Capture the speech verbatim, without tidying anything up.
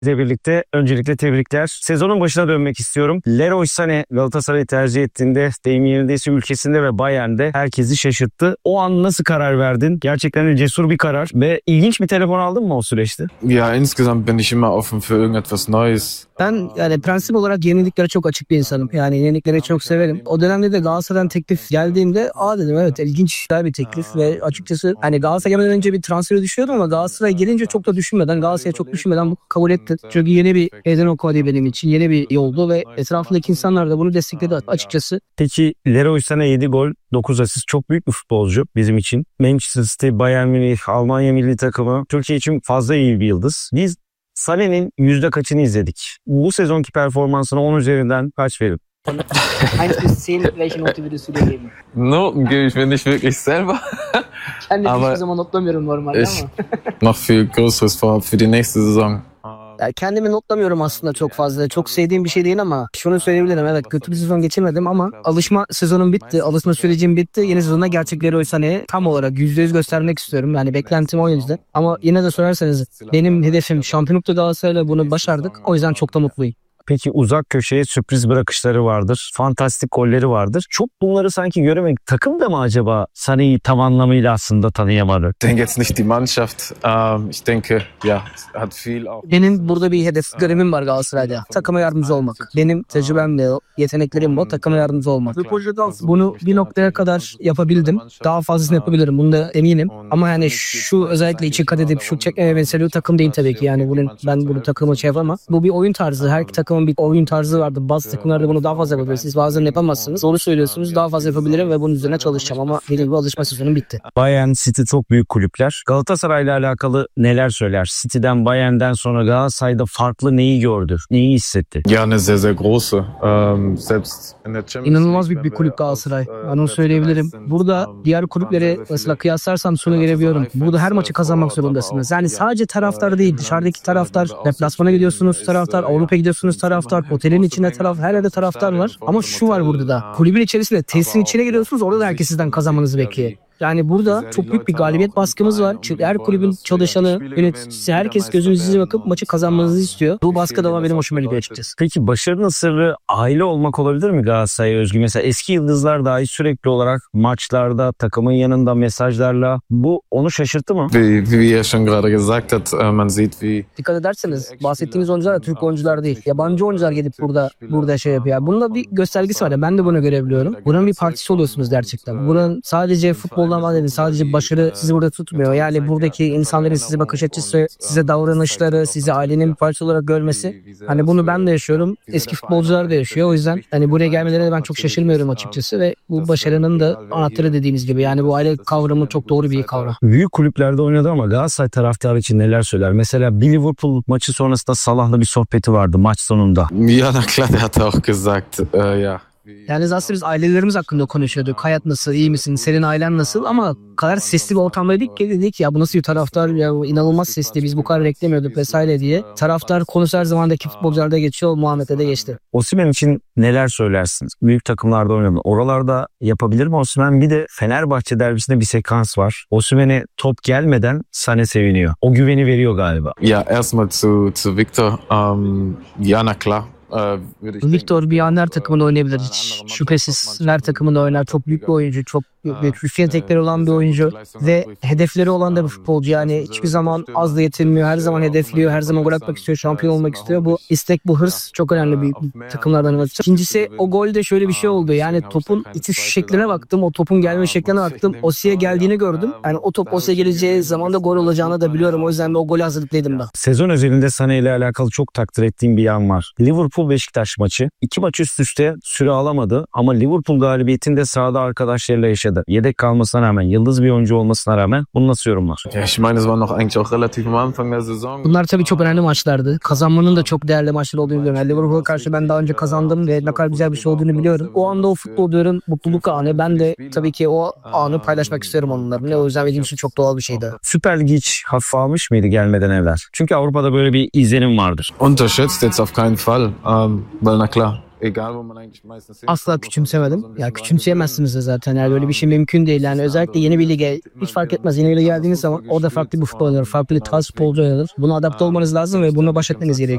ile birlikte öncelikle tebrikler. Sezonun başına dönmek istiyorum. Leroy Sané Galatasaray'ı tercih ettiğinde deyim yerindeyse ülkesinde ve Bayern'de herkesi şaşırttı. O an nasıl karar verdin? Gerçekten de cesur bir karar ve ilginç bir telefon aldın mı o süreçte? Ja, insgesamt bin ich immer offen für irgendetwas Neues. Ben yani prensip olarak yeniliklere çok açık bir insanım. Yani yenilikleri çok severim. O dönemde de Galatasaray'dan teklif geldiğinde aa dedim evet ilginç güzel bir teklif ve açıkçası hani Galatasaray gelmeden önce bir transferi düşünüyordum ama Galatasaray gelince çok da düşünmeden Galatasaray'a çok düşünmeden bu kabul ettim. Çünkü yeni bir meydan okumadı benim için. Yeni bir yoldu ve etrafındaki insanlar da bunu destekledi açıkçası. Peki Leroy Sané yedi gol, dokuz asist, çok büyük bir futbolcu bizim için. Manchester City, Bayern Münih, Almanya milli takımı Türkiye için fazla iyi bir yıldız. Biz Sané'nin yüzde kaçını izledik? Bu sezonki performansına on üzerinden kaç verin? eins bis zehn welche Note würdest du dir geben? Noten gebe ich mir nicht wirklich selber. Kendimi Aber hiçbir zaman notlamıyorum normalde ich ama. noch viel Größeres vor für die nächste Saison. Yani kendimi notlamıyorum aslında çok fazla. Çok sevdiğim bir şey değil ama şunu söyleyebilirim. Evet kötü bir sezon geçirmedim ama alışma sezonum bitti. Alışma sürecim bitti. Yeni sezonda gerçekleri oysa ne tam olarak yüzde yüz göstermek istiyorum. Yani beklentim o yüzden. Ama yine de sorarsanız benim hedefim şampiyonlukta Galatasaray'la bunu başardık. O yüzden çok da mutluyum. Peki uzak köşeye sürpriz bırakışları vardır. Fantastik golleri vardır. Çok bunları sanki göremedik. Takım da mı acaba Sané'yi tam anlamıyla aslında tanıyamadı? Ich denke jetzt nicht die Mannschaft. Ähm, ich denke, ja, hat viel auch. Benim burada bir hedef görevim var Galatasaray'da. Takıma yardımcı olmak. Benim tecrübemle, yeteneklerim o. Takıma yardımcı olmak. Bunu bir noktaya kadar yapabildim. Daha fazlasını yapabilirim. Bunda eminim. Ama yani şu özellikle içi kat edip şu çekmeme mesele takım değil tabii ki. Yani bunun, ben bunu takımı şey yapamam. Bu bir oyun tarzı. Her takımın bir oyun tarzı vardır. Bazı takımlarda bunu daha fazla yapabilirsiniz. Bazen yapamazsınız. Doğru söylüyorsunuz. Daha fazla yapabilirim ve bunun üzerine çalışacağım. Ama dediğim gibi alışma sezonum bitti. Bayern, City çok büyük kulüpler. Galatasaray'la alakalı neler söyler? City'den, Bayern'den sonra Galatasaray'da farklı neyi gördü? Neyi hissetti? Ja, eine sehr sehr große. Ähm, selbst in der Champions İnanılmaz League, büyük bir wenn kulüp wir Galatasaray. auf, äh, Ben onu söyleyebilirim. Plätze Burada sind, diğer ähm, kulüplere waren sehr mesela viele kıyaslarsam şunu görebiliyorum. Burada her maçı kazanmak zorundasınız. Yani sadece taraftar değil, dışarıdaki taraftar, deplasmana gidiyorsunuz taraftar, Avrupa'ya gidiyorsunuz taraftar, otelin içinde taraftar, her yerde taraftar var. Ama şu var burada da. Kulübün içerisinde, tesisin içine giriyorsunuz, orada da herkes sizden kazanmanızı bekliyor. Yani burada çok büyük bir galibiyet baskımız var. Çünkü her kulübün çalışanı, yöneticisi, herkes gözünüzü size bakıp maçı kazanmanızı istiyor. Bu baskı da benim hoşuma gidiyor açıkçası. Peki başarının sırrı aile olmak olabilir mi Galatasaray'a özgü? Mesela eski yıldızlar dahi sürekli olarak maçlarda, takımın yanında mesajlarla. Bu onu şaşırttı mı? Wie, wie er schon gerade gesagt hat, äh, man sieht wie Dikkat ederseniz bahsettiğimiz oyuncular da Türk oyuncular değil. Yabancı oyuncular gelip burada burada şey yapıyor. Yani bunun da bir göstergesi var. Ya, ben de bunu görebiliyorum. Bunun bir partisi oluyorsunuz gerçekten. Bunun sadece futboldan bahsedin. Sadece başarı sizi burada tutmuyor. Yani buradaki insanların size bakış açısı, size davranışları, sizi ailenin bir parçası olarak görmesi. Hani bunu ben de yaşıyorum. Eski futbolcular da yaşıyor. O yüzden hani buraya gelmelerine ben çok şaşırmıyorum açıkçası ve bu başarının da anahtarı dediğimiz gibi. Yani bu aile kavramı çok doğru bir kavram. Büyük kulüplerde oynadı ama Galatasaray taraftarı için neler söyler? Mesela bir Liverpool maçı sonrasında Salah'la bir sohbeti vardı maç sonunda. ja, na klar, der hat auch gesagt, äh, ja. Yani aslında biz ailelerimiz hakkında konuşuyorduk. Hayat nasıl, iyi misin, senin ailen nasıl? Ama kadar sesli bir ortamdaydık ki dedik ya bu nasıl bir taraftar ya bu inanılmaz sesli biz bu kadar beklemiyorduk vesaire diye. Taraftar konusu her zamandaki futbolcularda geçiyor, Muhammed'e de geçti. Osimhen için neler söylersiniz? Büyük takımlarda oynadı. Oralarda yapabilir mi Osimhen? Bir de Fenerbahçe derbisinde bir sekans var. Osimhen'e top gelmeden Sané seviniyor. O güveni veriyor galiba. Ja, erstmal zu, zu Victor. Ähm, ja, na klar. Äh, würde ich Victor bir an her takımında oynayabilir hiç şüphesiz. Her takımında oynar. Çok büyük bir oyuncu. Çok büyük üst yetenekleri olan bir oyuncu. Ve hedefleri olan da bir futbolcu. Yani hiçbir zaman az da yetinmiyor. Her zaman hedefliyor. Her zaman gol atmak istiyor. Şampiyon olmak istiyor. Bu istek, bu hırs çok önemli bir takımlardan. İkincisi o golde şöyle bir şey oldu. Yani topun itiş şekline baktım. O topun gelme şekline baktım. Osi'ye geldiğini gördüm. Yani o top Osi'ye geleceği zaman da gol olacağını da biliyorum. O yüzden de o golü hazırlıklıydım ben. Sezon özelinde Sané ile alakalı çok takdir ettiğim bir yan var. Liverpool Beşiktaş maçı. İki maç üst üste süre alamadı ama Liverpool galibiyetinde sahada arkadaşlarıyla yaşadı. Yedek kalmasına rağmen, yıldız bir oyuncu olmasına rağmen bunu nasıl yorumlar? Ja, ich meine, es war noch eigentlich auch relativ am Anfang der Saison. Bunlar tabii çok önemli maçlardı. Kazanmanın da çok değerli maçlar olduğunu biliyorum. Yani Liverpool'a karşı ben daha önce kazandım ve ne kadar güzel bir şey olduğunu biliyorum. O anda o futbolcuların mutluluk anı. Ben de tabii ki o anı paylaşmak istiyorum onlarla. O yüzden benim için çok doğal bir şeydi. Süper Lig hiç hafife almış mıydı gelmeden evvel? Çünkü Avrupa'da böyle bir izlenim vardır. Unterschätzt jetzt auf keinen Fall, ähm, weil na klar. egal wo man eigentlich meistens Asla hinkommt, muss man sich immer küçümsemedim. so ein Ya bisschen küçümseyemezsiniz de zaten. Yani böyle bir şey mümkün değil. Yani özellikle yeni bir lige hiç fark etmez. Yeni bir lige geldiğiniz zaman orada farklı bir futbol oynanır. Farklı bir tarz futbolcu oynanır. Buna adapte olmanız lazım ve buna baş etmeniz gerekiyor.